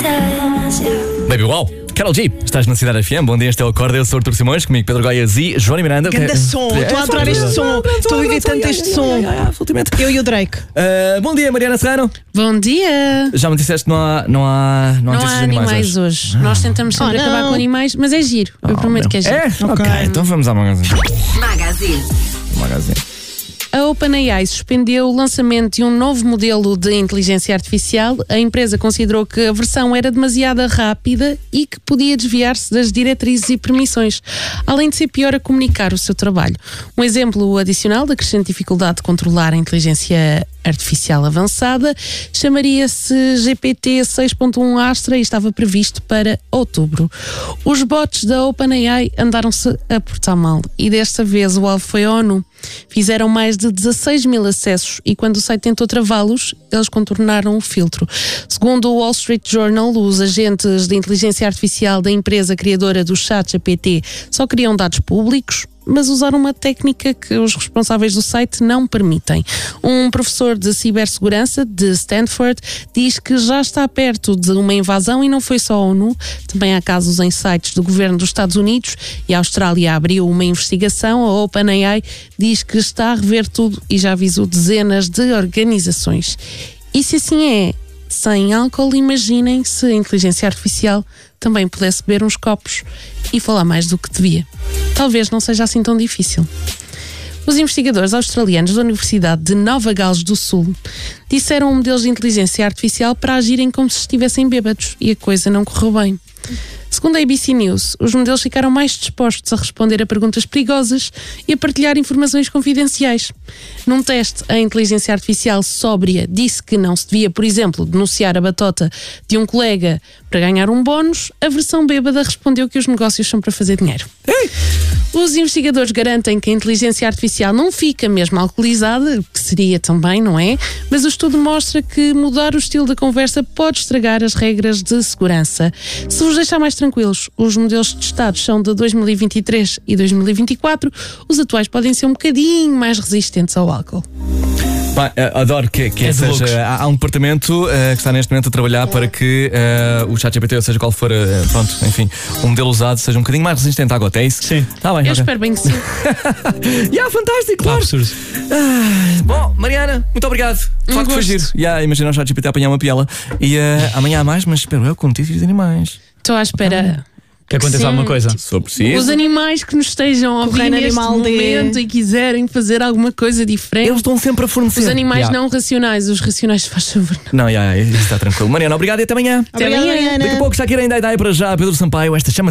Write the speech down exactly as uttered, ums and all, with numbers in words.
Baby Wow, Karol G, estás na Cidade F M, bom dia, este é o Acorda, eu sou o Artur Simões, comigo Pedro Goiás e Joana Miranda. Ganda som, estou a adorar este som, estou a viver tanto este som. Eu e o Drake. Uh, bom dia, Mariana Serrano. Bom dia. Já me disseste que não há, não há, não há, não há animais, animais hoje. hoje. Ah. Nós tentamos sempre oh, acabar com animais, mas é giro. Eu oh, prometo meu. que é giro. É? Ok, okay. Então vamos ao Magazine. Magazine. Magazine. A OpenAI suspendeu o lançamento de um novo modelo de inteligência artificial. A empresa considerou que a versão era demasiado rápida e que podia desviar-se das diretrizes e permissões, além de ser pior a comunicar o seu trabalho. Um exemplo adicional da crescente dificuldade de controlar a inteligência artificial avançada chamaria-se G P T seis ponto um Astra e estava previsto para outubro. Os bots da OpenAI andaram-se a portar mal e desta vez o alvo foi a ONU. Fizeram mais de dezasseis mil acessos e quando o site tentou travá-los, eles contornaram o filtro. Segundo o Wall Street Journal, os agentes de inteligência artificial da empresa criadora do ChatGPT só queriam dados públicos, mas usaram uma técnica que os responsáveis do site não permitem. Um professor de cibersegurança de Stanford diz que já está perto de uma invasão e não foi só a ONU. Também há casos em sites do governo dos Estados Unidos e a Austrália abriu uma investigação. A OpenAI diz que está a rever tudo e já avisou dezenas de organizações. E se assim é, sem álcool, imaginem se a inteligência artificial também pudesse beber uns copos e falar mais do que devia. Talvez não seja assim tão difícil. Os investigadores australianos da Universidade de Nova Gales do Sul disseram a modelos de inteligência artificial para agirem como se estivessem bêbados e a coisa não correu bem. Segundo a A B C News, os modelos ficaram mais dispostos a responder a perguntas perigosas e a partilhar informações confidenciais. Num teste, a inteligência artificial sóbria disse que não se devia, por exemplo, denunciar a batota de um colega para ganhar um bónus. A versão bêbada respondeu que os negócios são para fazer dinheiro. Ei! Os investigadores garantem que a inteligência artificial não fica mesmo alcoolizada, o que seria também, não é? Mas o estudo mostra que mudar o estilo da conversa pode estragar as regras de segurança. Se vos deixar mais tranquilos, os modelos testados são de dois mil e vinte e três e dois mil e vinte e quatro, os atuais podem ser um bocadinho mais resistentes ao álcool. Bah, adoro que, que é seja, há, há um departamento uh, que está neste momento a trabalhar para que uh, o ChatGPT, ou seja qual for, uh, pronto, enfim, o modelo usado seja um bocadinho mais resistente à água, é isso? Sim. Tá bem, eu okay. espero bem que sim. Yeah, fantástico, claro. Ah, bom, Mariana, muito obrigado. De facto, foi giro. Yeah, imagina o ChatGPT a apanhar uma piela. E uh, amanhã há mais, mas espero eu com notícias de animais. Estou à espera. Ah. Que aconteça alguma coisa. Se for preciso. Os animais que nos estejam a ouvir neste momento de... e quiserem fazer alguma coisa diferente. Eles estão sempre a fornecer. Os animais yeah. não racionais, os racionais, faz favor. Não, já, yeah, isso está tranquilo. Mariana, obrigado e até amanhã. Até amanhã. Daqui a pouco está aqui ainda a ideia para já. Pedro Sampaio, esta chama